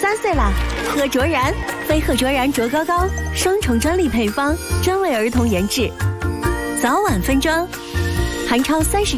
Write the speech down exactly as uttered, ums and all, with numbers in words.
三岁啦。贺卓然，非贺卓然卓高高双重专利配方，专为儿童研制，早晚分装，韩超三十。